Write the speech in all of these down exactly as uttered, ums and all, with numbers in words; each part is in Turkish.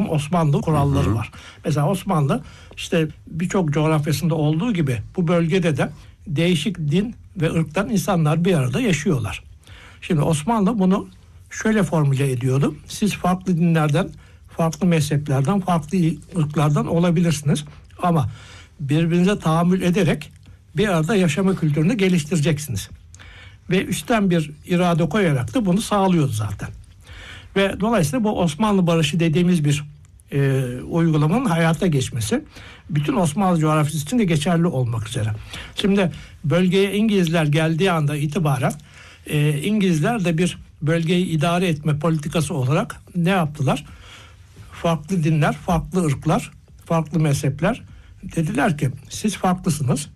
takım Osmanlı kuralları hı hı. var. Mesela Osmanlı işte birçok coğrafyasında olduğu gibi bu bölgede de değişik din ve ırktan insanlar bir arada yaşıyorlar. Şimdi Osmanlı bunu şöyle formüle ediyordu. Siz farklı dinlerden, farklı mezheplerden, farklı ırklardan olabilirsiniz. Ama birbirinize tahammül ederek bir arada yaşama kültürünü geliştireceksiniz. Ve üstten bir irade koyarak da bunu sağlıyordu zaten. Ve dolayısıyla bu Osmanlı barışı dediğimiz bir e, uygulamanın hayata geçmesi bütün Osmanlı coğrafyası için de geçerli olmak üzere. Şimdi bölgeye İngilizler geldiği anda itibaren e, İngilizler de bir bölgeyi idare etme politikası olarak ne yaptılar? Farklı dinler, farklı ırklar, farklı mezhepler dediler ki siz farklısınız.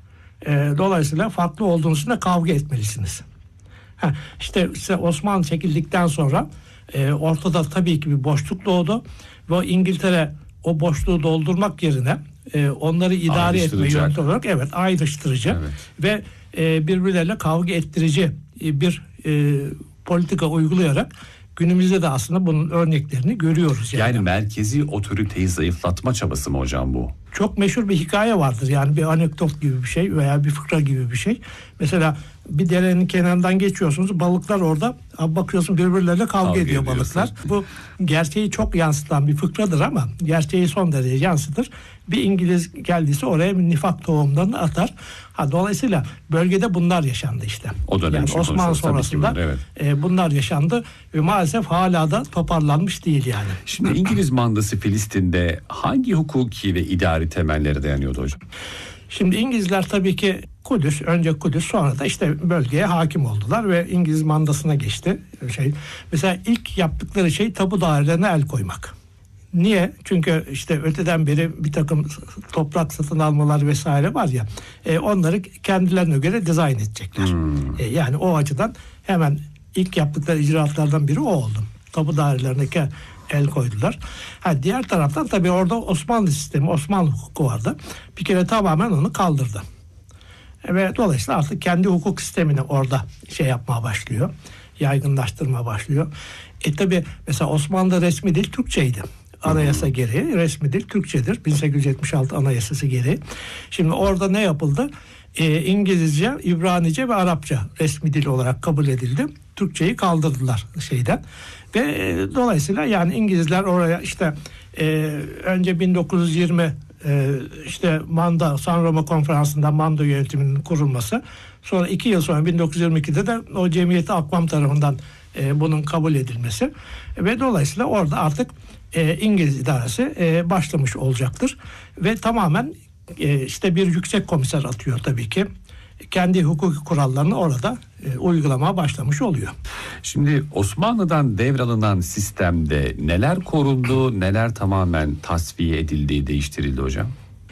E, dolayısıyla farklı olduğunuz için de kavga etmelisiniz. Ha, işte, işte Osmanlı çekildikten sonra e, ortada tabii ki bir boşluk doğdu ve İngiltere o boşluğu doldurmak yerine e, onları idare etme yöntemi olarak evet ayrıştırıcı evet. ve e, birbirleriyle kavga ettirici e, bir e, politika uygulayarak günümüzde de aslında bunun örneklerini görüyoruz. Yani, yani merkezi otoriteyi zayıflatma çabası mı hocam bu? Çok meşhur bir hikaye vardır. Yani bir anekdot gibi bir şey veya bir fıkra gibi bir şey. Mesela bir derenin kenarından geçiyorsunuz. Balıklar orada. Bakıyorsun birbirleriyle kavga, kavga ediyor balıklar. Bu gerçeği çok yansıtan bir fıkradır ama gerçeği son derece yansıtır. Bir İngiliz geldiyse oraya bir nifak tohumlarını atar. Ha, dolayısıyla bölgede bunlar yaşandı işte. O dönem yani Osmanlı sonrasında bunlar, evet. e, bunlar yaşandı ve maalesef hala da toparlanmış değil yani. Şimdi İngiliz mandası Filistin'de hangi hukuki ve idari temelleri dayanıyordu hocam? Şimdi İngilizler tabii ki Kudüs, önce Kudüs sonra da işte bölgeye hakim oldular ve İngiliz mandasına geçti. Şey, mesela ilk yaptıkları şey tapu dairelerine el koymak. Niye? Çünkü işte öteden beri bir takım toprak satın almalar vesaire var ya, e, onları kendilerine göre dizayn edecekler. Hmm. E, yani o açıdan hemen ilk yaptıkları icraatlardan biri o oldu. Tapu dairelerine el koydular. Ha, diğer taraftan tabii orada Osmanlı sistemi, Osmanlı hukuku vardı. Bir kere tamamen onu kaldırdı. E, ve dolayısıyla artık kendi hukuk sistemini orada şey yapmaya başlıyor. Yaygınlaştırmaya başlıyor. E tabii mesela Osmanlı'da resmi dil Türkçeydi. Anayasa gereği resmi dil Türkçedir. bin sekiz yüz yetmiş altı Anayasası gereği. Şimdi orada ne yapıldı? E, İngilizce, İbranice ve Arapça resmi dil olarak kabul edildi. Türkçeyi kaldırdılar şeyden. Ve e, dolayısıyla yani İngilizler oraya işte e, önce bin dokuz yüz yirmi e, işte Manda, San Roma Konferansı'nda Manda yönetiminin kurulması. Sonra iki yıl sonra bin dokuz yüz yirmi ikide de o Cemiyeti Akvam tarafından e, bunun kabul edilmesi. E, ve dolayısıyla orada artık e, İngiliz idaresi e, başlamış olacaktır. Ve tamamen e, işte bir yüksek komiser atıyor tabii ki. Kendi hukuki kurallarını orada e, uygulamaya başlamış oluyor. Şimdi Osmanlı'dan devralınan sistemde neler korundu, neler tamamen tasfiye edildi, değiştirildi hocam?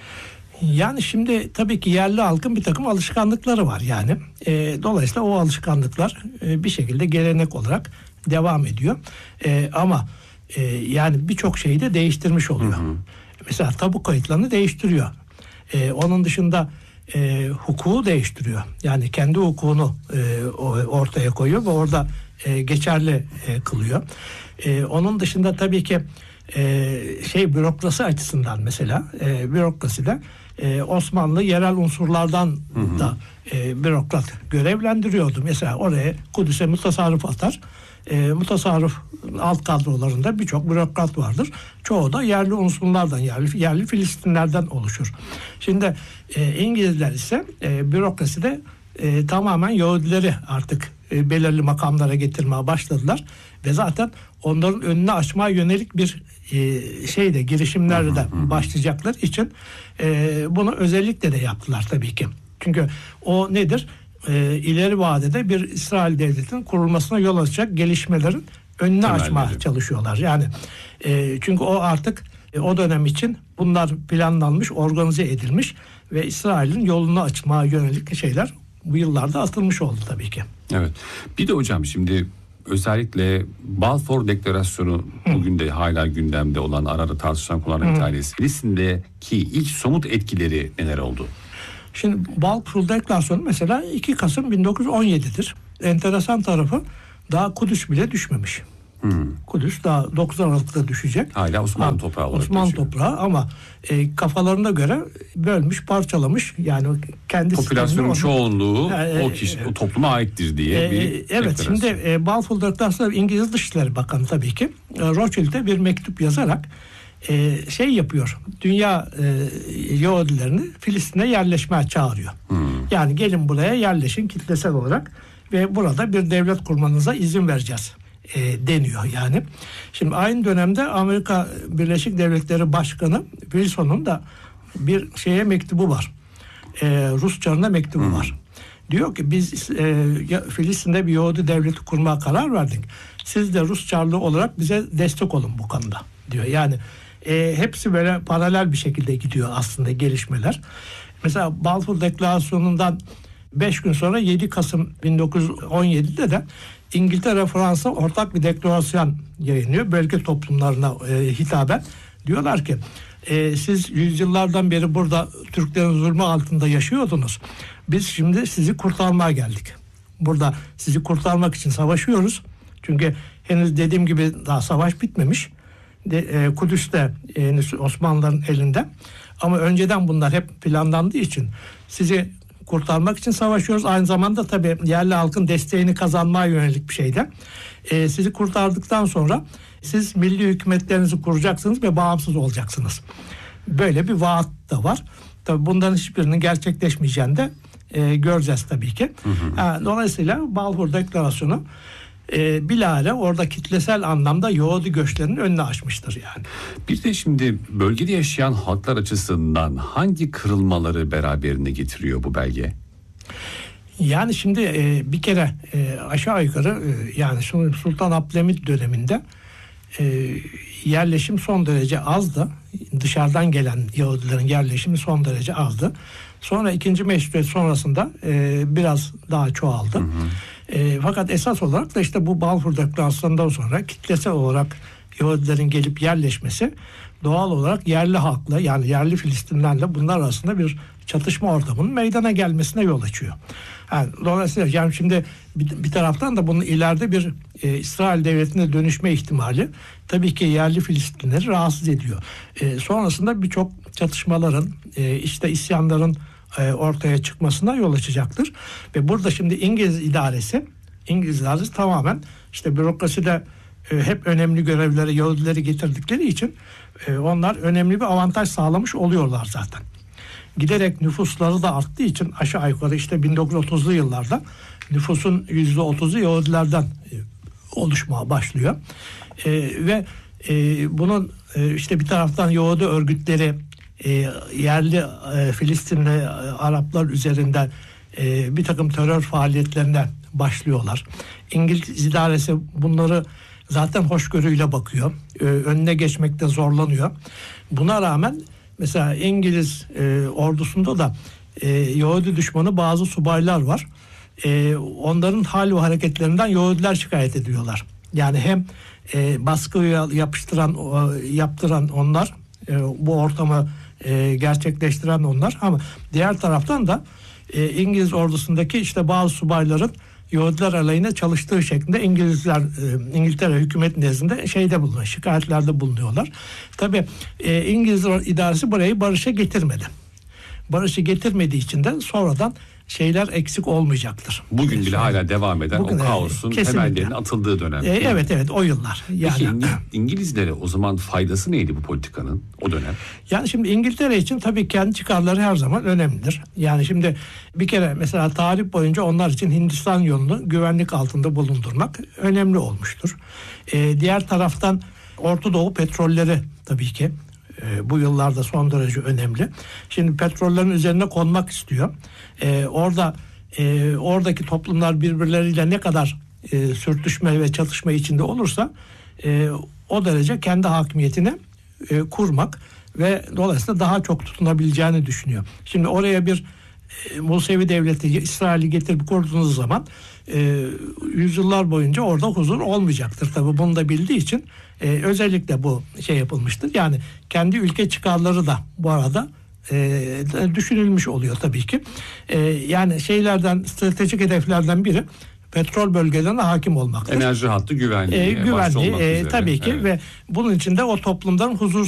Yani şimdi tabii ki yerli halkın bir takım alışkanlıkları var yani. E, dolayısıyla o alışkanlıklar e, bir şekilde gelenek olarak devam ediyor. E, ama e, yani birçok şeyi de değiştirmiş oluyor. Hı hı. Mesela tabu kayıtlarını değiştiriyor. E, onun dışında E, hukuku değiştiriyor. Yani kendi hukukunu e, ortaya koyuyor ve orada e, geçerli e, kılıyor. E, onun dışında tabii ki e, şey bürokrasi açısından mesela e, bürokraside e, Osmanlı yerel unsurlardan hı hı. da e, bürokrat görevlendiriyordu. Mesela oraya Kudüs'e mutasarrıf atar. E, mutasarrıf alt kadrolarında birçok bürokrat vardır. Çoğu da yerli unsurlardan, yerli, yerli Filistinlerden oluşur. Şimdi e, İngilizler ise e, bürokraside e, tamamen Yahudileri artık e, belirli makamlara getirmeye başladılar. Ve zaten onların önüne açmaya yönelik bir e, şeyde girişimlerde de başlayacaklar için e, bunu özellikle de yaptılar tabii ki. Çünkü o nedir? E, ileri vadede bir İsrail devletinin kurulmasına yol açacak gelişmelerin önüne Temelleri. açmaya çalışıyorlar. Yani e, çünkü o artık e, o dönem için bunlar planlanmış, organize edilmiş ve İsrail'in yolunu açmaya yönelik şeyler bu yıllarda atılmış oldu tabii ki. Evet. Bir de hocam şimdi özellikle Balfour Deklarasyonu Hı. bugün de hala gündemde olan, ara ara tartışılan konulardan bir tanesi. Filistin'deki ilk somut etkileri neler oldu? Şimdi Balfour Deklarasyonu mesela iki Kasım bin dokuz yüz on yedidir. Enteresan tarafı daha Kudüs bile düşmemiş. Hmm. Kudüs daha dokuz Aralık'ta düşecek. Hala Osmanlı toprağı olarak Osmanlı düşüyor. toprağı ama e, kafalarına göre bölmüş, parçalamış. Yani kendi popülasyonun çoğunluğu e, o kişi, o topluma aittir diye e, bir evet, şimdi e, Balfour Deklarasyonu'nda İngiliz Dışişleri Bakanı tabii ki e, Rothschild'e bir mektup yazarak e, şey yapıyor. Dünya e, Yahudilerini Filistin'e yerleşmeye çağırıyor. Hmm. Yani gelin buraya yerleşin kitlesel olarak ve burada bir devlet kurmanıza izin vereceğiz e, deniyor yani. Şimdi aynı dönemde Amerika Birleşik Devletleri Başkanı Wilson'un da bir şeye mektubu var. E, Rus Çarı'na mektubu hmm. var. Diyor ki biz e, Filistin'de bir Yahudi devleti kurmaya karar verdik. Siz de Rus Çarlı olarak bize destek olun bu konuda diyor. Yani e, hepsi böyle paralel bir şekilde gidiyor aslında gelişmeler. Mesela Balfour Deklarasyonu'ndan beş gün sonra yedi Kasım bin dokuz yüz on yedi'de de İngiltere Fransa ortak bir deklarasyon yayınlıyor. Bölge toplumlarına e, hitaben. Diyorlar ki e, siz yüzyıllardan beri burada Türklerin zulmü altında yaşıyordunuz. Biz şimdi sizi kurtarmaya geldik. Burada sizi kurtarmak için savaşıyoruz. Çünkü henüz dediğim gibi daha savaş bitmemiş. De, e, Kudüs'te henüz Osmanlıların elinde. Ama önceden bunlar hep planlandığı için sizi kurtarmak için savaşıyoruz. Aynı zamanda tabii yerli halkın desteğini kazanmaya yönelik bir şeyden. Ee, sizi kurtardıktan sonra siz milli hükümetlerinizi kuracaksınız ve bağımsız olacaksınız. Böyle bir vaat da var. Tabii bunların hiçbirinin gerçekleşmeyeceğini de e, göreceğiz tabii ki. Hı hı. Ha, dolayısıyla Balfour Deklarasyonu e, bilahare orada kitlesel anlamda Yahudi göçlerinin önüne açmıştır yani. Bir de şimdi bölgede yaşayan halklar açısından hangi kırılmaları beraberinde getiriyor bu belge? Yani şimdi e, bir kere e, aşağı yukarı e, yani Sultan Abdülhamit döneminde e, yerleşim son derece azdı. Dışarıdan gelen Yahudilerin yerleşimi son derece azdı. Sonra ikinci Meşrutiyet sonrasında e, biraz daha çoğaldı. Hı hı. E, fakat esas olarak da işte bu Balfour Deklarasyonu'ndan sonra kitlesel olarak Yahudilerin gelip yerleşmesi doğal olarak yerli halkla yani yerli Filistinlerle bunlar arasında bir çatışma ortamının meydana gelmesine yol açıyor. Yani dolayısıyla yani şimdi bir, bir taraftan da bunun ileride bir e, İsrail devletine dönüşme ihtimali tabii ki yerli Filistinleri rahatsız ediyor. E, sonrasında birçok çatışmaların e, işte isyanların e, ortaya çıkmasına yol açacaktır. Ve burada şimdi İngiliz idaresi İngiliz idaresi tamamen işte bürokraside e, hep önemli görevlere Yahudileri getirdikleri için e, onlar önemli bir avantaj sağlamış oluyorlar zaten. Giderek nüfusları da arttığı için aşağı yukarı işte bin dokuz yüz otuzlu yıllarda nüfusun yüzde otuzu Yahudilerden e, oluşmaya başlıyor. E, ve e, bunun e, işte bir taraftan Yahudi örgütleri e, yerli e, Filistinli e, Araplar üzerinden e, bir takım terör faaliyetlerine başlıyorlar. İngiliz idaresi bunları zaten hoşgörüyle bakıyor. E, önüne geçmekte zorlanıyor. Buna rağmen mesela İngiliz e, ordusunda da e, Yahudi düşmanı bazı subaylar var. E, onların hal ve hareketlerinden Yahudiler şikayet ediyorlar. Yani hem e, baskı yapıştıran, o, yaptıran onlar, e, bu ortamı e, gerçekleştiren onlar ama diğer taraftan da e, İngiliz ordusundaki işte bazı subayların Yahudiler aleyhine çalıştığı şeklinde İngilizler, e, İngiltere hükümet nezdinde şeyde bulunuyor, şikayetlerde bulunuyorlar. Tabii e, İngiliz idaresi burayı barışa getirmedi. Barışı getirmediği için de sonradan şeyler eksik olmayacaktır. Bugün bile hala devam eden Bugün o kaosun temellerinin atıldığı dönem. E, evet evet o yıllar. Yani, Peki İngiliz, İngilizlere o zaman faydası neydi bu politikanın o dönem? Yani şimdi İngiltere için tabii kendi çıkarları her zaman önemlidir. Yani şimdi bir kere mesela tarih boyunca onlar için Hindistan yolunu güvenlik altında bulundurmak önemli olmuştur. Ee, diğer taraftan Orta Doğu petrolleri tabii ki e, bu yıllarda son derece önemli. Şimdi petrollerin üzerine konmak istiyor. Ee, orada e, oradaki toplumlar birbirleriyle ne kadar e, sürtüşme ve çatışma içinde olursa e, o derece kendi hakimiyetini e, kurmak ve dolayısıyla daha çok tutunabileceğini düşünüyor. Şimdi oraya bir e, Musevi devleti İsrail'i getirip kurduğunuz zaman e, yüzyıllar boyunca orada huzur olmayacaktır. Tabii bunu da bildiği için e, özellikle bu şey yapılmıştır. Yani kendi ülke çıkarları da bu arada e, düşünülmüş oluyor tabii ki. E, yani şeylerden, stratejik hedeflerden biri petrol bölgelerine hakim olmaktır. Enerji hattı güvenliği. E, güvenliği başta olmak e, üzere. tabii ki Evet. ve bunun için de o toplumdan huzur